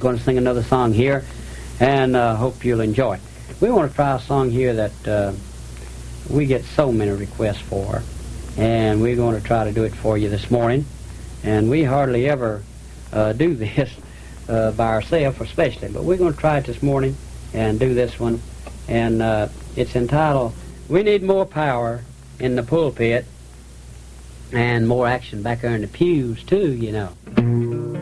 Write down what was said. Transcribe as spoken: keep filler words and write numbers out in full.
going to sing another song here, and uh, hope you'll enjoy it. We want to try a song here that uh, we get so many requests for, and we're going to try to do it for you this morning. And we hardly ever uh, do this uh, by ourselves, especially, but we're going to try it this morning and do this one. And uh, it's entitled, "We Need More Power in the Pulpit," and more action back there in the pews, too, you know.